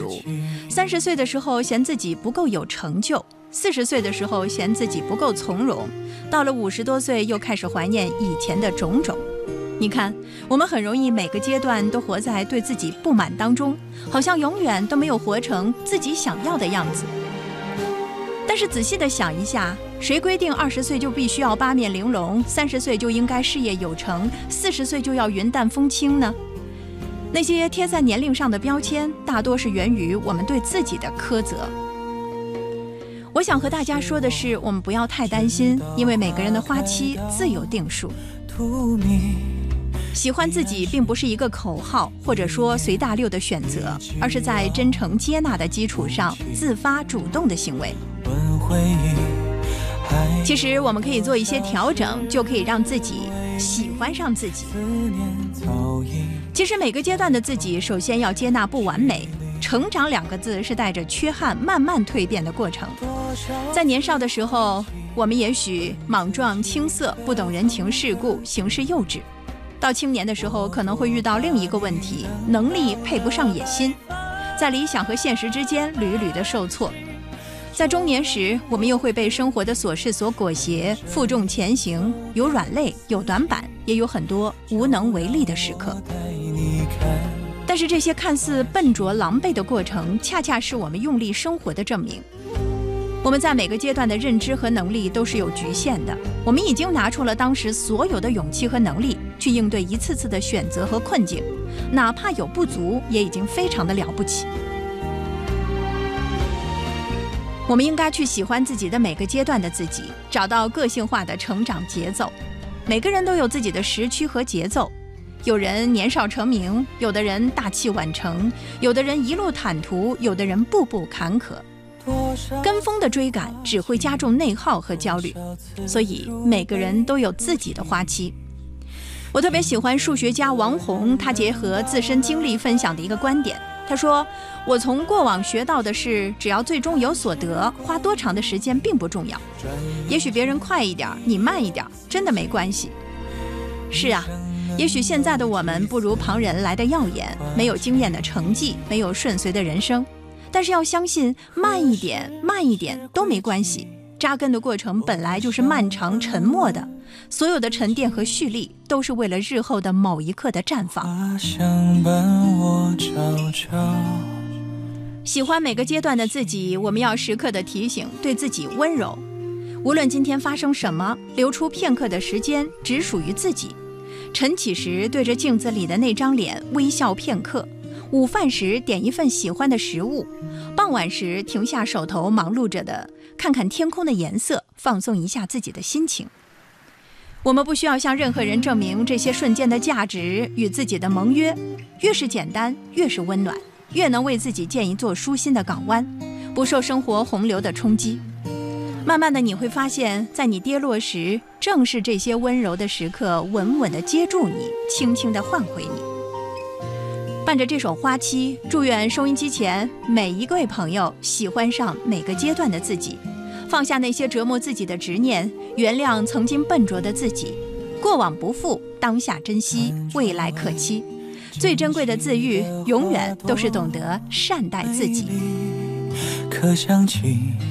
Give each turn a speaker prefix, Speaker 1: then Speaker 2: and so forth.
Speaker 1: 足，30岁的时候嫌自己不够有成就，40岁的时候嫌自己不够从容，到了50多岁又开始怀念以前的种种。你看，我们很容易每个阶段都活在对自己不满当中，好像永远都没有活成自己想要的样子。但是仔细的想一下，谁规定20岁就必须要八面玲珑，30岁就应该事业有成，40岁就要云淡风轻呢？那些贴在年龄上的标签，大多是源于我们对自己的苛责。我想和大家说的是，我们不要太担心，因为每个人的花期自有定数。喜欢自己并不是一个口号，或者说随大流的选择，而是在真诚接纳的基础上自发主动的行为。其实我们可以做一些调整，就可以让自己喜欢上自己。其实每个阶段的自己，首先要接纳不完美。成长2个字是带着缺憾慢慢蜕变的过程。在年少的时候，我们也许莽撞青涩，不懂人情世故，行事幼稚。到青年的时候，可能会遇到另一个问题，能力配不上野心，在理想和现实之间屡屡的受挫。在中年时，我们又会被生活的琐事所裹挟，负重前行，有软肋，有短板，也有很多无能为力的时刻。但是这些看似笨拙狼狈的过程，恰恰是我们用力生活的证明。我们在每个阶段的认知和能力都是有局限的，我们已经拿出了当时所有的勇气和能力去应对一次次的选择和困境，哪怕有不足，也已经非常的了不起。我们应该去喜欢自己的每个阶段的自己，找到个性化的成长节奏。每个人都有自己的时区和节奏，有人年少成名，有的人大器晚成，有的人一路坦途，有的人步步坎坷。跟风的追赶只会加重内耗和焦虑，所以每个人都有自己的花期。我特别喜欢数学家王宏，他结合自身经历分享的一个观点。他说，我从过往学到的是，只要最终有所得，花多长的时间并不重要。也许别人快一点，你慢一点，真的没关系。是啊，也许现在的我们不如旁人来的耀眼，没有惊艳的成绩，没有顺遂的人生，但是要相信，慢一点都没关系。扎根的过程本来就是漫长沉默的，所有的沉淀和蓄力都是为了日后的某一刻的绽放。喜欢每个阶段的自己，我们要时刻的提醒，对自己温柔。无论今天发生什么，留出片刻的时间只属于自己。晨起时对着镜子里的那张脸微笑片刻，午饭时点一份喜欢的食物，傍晚时停下手头忙碌着的，看看天空的颜色，放松一下自己的心情。我们不需要向任何人证明这些瞬间的价值与自己的盟约，越是简单越是温暖，越能为自己建一座舒心的港湾，不受生活洪流的冲击。慢慢的你会发现，在你跌落时，正是这些温柔的时刻稳稳地接住你，轻轻地唤回你。伴着这首花期，祝愿收音机前每一位朋友喜欢上每个阶段的自己，放下那些折磨自己的执念，原谅曾经笨拙的自己。过往不复，当下珍惜，未来可期。最珍贵的自愈，永远都是懂得善待自己。可想起